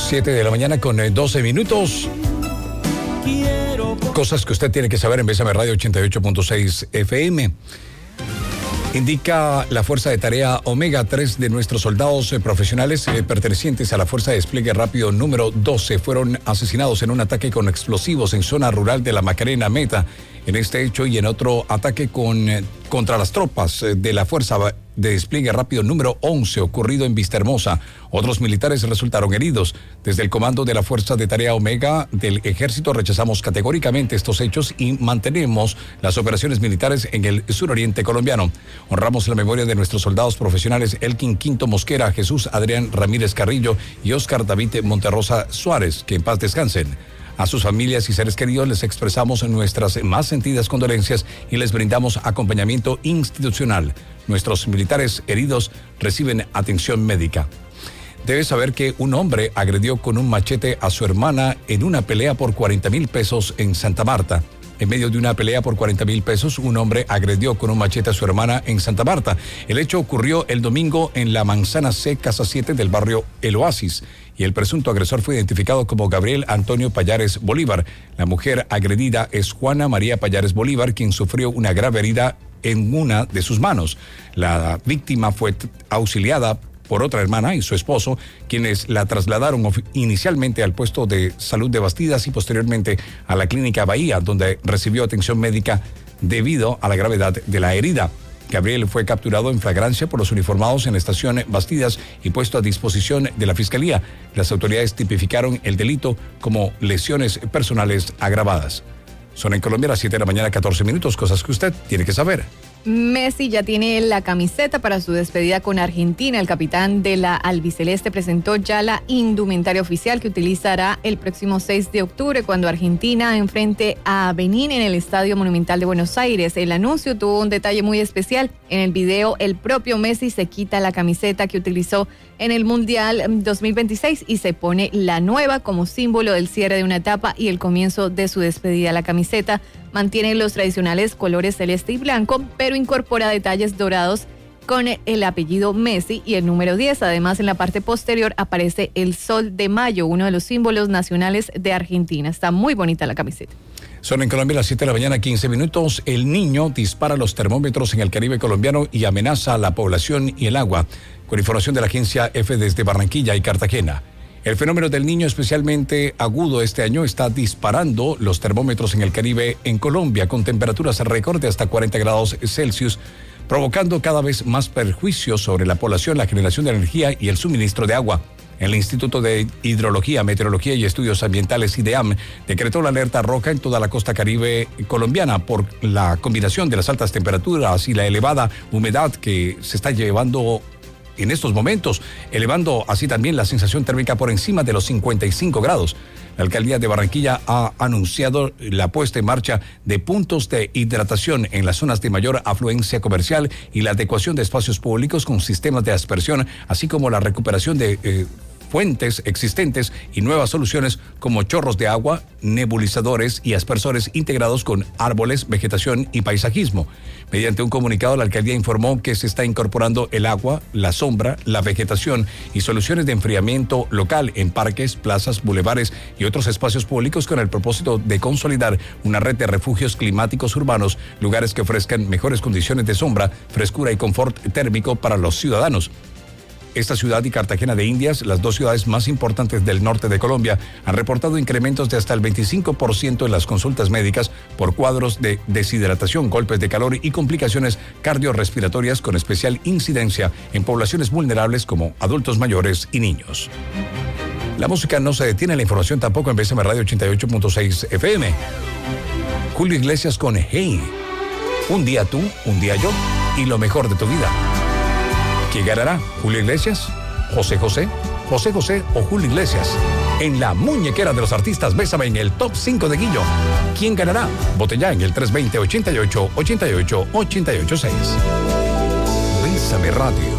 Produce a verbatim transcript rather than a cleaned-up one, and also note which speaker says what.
Speaker 1: siete de la mañana con doce minutos. Cosas que usted tiene que saber en Bésame Radio ochenta y ocho punto seis F M. Indica la Fuerza de Tarea Omega, tres de nuestros soldados eh, profesionales eh, pertenecientes a la Fuerza de Despliegue Rápido número doce fueron asesinados en un ataque con explosivos en zona rural de la Macarena Meta. En este hecho y en otro ataque con, eh, contra las tropas eh, de la Fuerza de Despliegue Rápido número once ocurrido en Vistahermosa. Otros militares resultaron heridos. Desde el comando de la Fuerza de Tarea Omega del Ejército rechazamos categóricamente estos hechos y mantenemos las operaciones militares en el suroriente colombiano. Honramos la memoria de nuestros soldados profesionales Elkin Quinto Mosquera, Jesús Adrián Ramírez Carrillo y Oscar David Monterrosa Suárez, que en paz descansen. A sus familias y seres queridos les expresamos nuestras más sentidas condolencias y les brindamos acompañamiento institucional. Nuestros militares heridos reciben atención médica. Debes saber que un hombre agredió con un machete a su hermana en una pelea por cuarenta mil pesos en Santa Marta. En medio de una pelea por cuarenta mil pesos, un hombre agredió con un machete a su hermana en Santa Marta. El hecho ocurrió el domingo en la Manzana C, Casa siete del barrio El Oasis. Y el presunto agresor fue identificado como Gabriel Antonio Payares Bolívar. La mujer agredida es Juana María Payares Bolívar, quien sufrió una grave herida en una de sus manos. La víctima fue auxiliada por otra hermana y su esposo, quienes la trasladaron inicialmente al puesto de salud de Bastidas y posteriormente a la clínica Bahía, donde recibió atención médica debido a la gravedad de la herida. Gabriel fue capturado en flagrancia por los uniformados en la estación Bastidas y puesto a disposición de la Fiscalía. Las autoridades tipificaron el delito como lesiones personales agravadas. Son en Colombia las siete de la mañana, catorce minutos, cosas que usted tiene que saber.
Speaker 2: Messi ya tiene la camiseta para su despedida con Argentina. El capitán de la albiceleste presentó ya la indumentaria oficial que utilizará el próximo seis de octubre cuando Argentina enfrente a Benín en el Estadio Monumental de Buenos Aires. El anuncio tuvo un detalle muy especial. En el video, el propio Messi se quita la camiseta que utilizó en el Mundial dos mil veintiséis y se pone la nueva como símbolo del cierre de una etapa y el comienzo de su despedida. La camiseta mantiene los tradicionales colores celeste y blanco, pero incorpora detalles dorados con el apellido Messi y el número diez. Además, en la parte posterior aparece el sol de mayo, uno de los símbolos nacionales de Argentina. Está muy bonita la camiseta.
Speaker 1: Son en Colombia las siete de la mañana, quince minutos. El Niño dispara los termómetros en el Caribe colombiano y amenaza a la población y el agua. Con información de la agencia F desde Barranquilla y Cartagena. El fenómeno del Niño, especialmente agudo este año, está disparando los termómetros en el Caribe en Colombia con temperaturas récord de hasta cuarenta grados Celsius, provocando cada vez más perjuicios sobre la población, la generación de energía y el suministro de agua. El Instituto de Hidrología, Meteorología y Estudios Ambientales, IDEAM, decretó la alerta roja en toda la costa caribe colombiana por la combinación de las altas temperaturas y la elevada humedad que se está llevando en estos momentos, elevando así también la sensación térmica por encima de los cincuenta y cinco grados. La alcaldía de Barranquilla ha anunciado la puesta en marcha de puntos de hidratación en las zonas de mayor afluencia comercial y la adecuación de espacios públicos con sistemas de aspersión, así como la recuperación de eh, fuentes existentes y nuevas soluciones como chorros de agua, nebulizadores y aspersores integrados con árboles, vegetación y paisajismo. Mediante un comunicado, la alcaldía informó que se está incorporando el agua, la sombra, la vegetación y soluciones de enfriamiento local en parques, plazas, bulevares y otros espacios públicos con el propósito de consolidar una red de refugios climáticos urbanos, lugares que ofrezcan mejores condiciones de sombra, frescura y confort térmico para los ciudadanos. Esta ciudad y Cartagena de Indias, las dos ciudades más importantes del norte de Colombia, han reportado incrementos de hasta el veinticinco por ciento en las consultas médicas por cuadros de deshidratación, golpes de calor y complicaciones cardiorrespiratorias con especial incidencia en poblaciones vulnerables como adultos mayores y niños. La música no se detiene, la información tampoco en Bésame Radio ochenta y ocho punto seis F M. Julio Iglesias con Hey. Un día tú, un día yo y lo mejor de tu vida. ¿Quién ganará? ¿Julio Iglesias? ¿José José? ¿José José o Julio Iglesias? En la muñequera de los artistas Bésame en el top cinco de Guillo. ¿Quién ganará? Vote ya en el tres dos cero, ochenta y ocho, ochenta y ocho, ochenta y ocho seis. Bésame Radio.